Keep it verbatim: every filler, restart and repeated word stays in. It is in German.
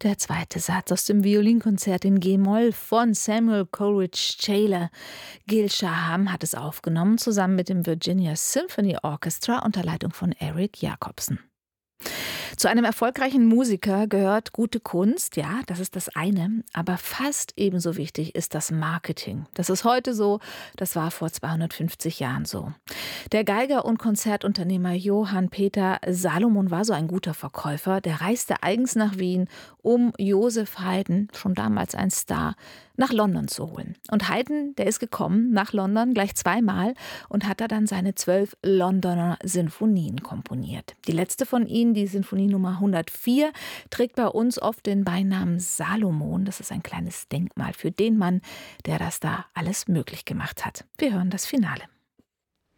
Der zweite Satz aus dem Violinkonzert in G-Moll von Samuel Coleridge Taylor. Gil Shaham hat es aufgenommen, zusammen mit dem Virginia Symphony Orchestra unter Leitung von Eric Jacobsen. Zu einem erfolgreichen Musiker gehört gute Kunst, ja, das ist das eine, aber fast ebenso wichtig ist das Marketing. Das ist heute so, das war vor zweihundertfünfzig Jahren so. Der Geiger und Konzertunternehmer Johann Peter Salomon war so ein guter Verkäufer, der reiste eigens nach Wien, um Joseph Haydn, schon damals ein Star, nach London zu holen. Und Haydn, der ist gekommen nach London gleich zweimal und hat da dann seine zwölf Londoner Sinfonien komponiert. Die letzte von ihnen, die Sinfonie Nummer hundertvier, trägt bei uns oft den Beinamen Salomon. Das ist ein kleines Denkmal für den Mann, der das da alles möglich gemacht hat. Wir hören das Finale.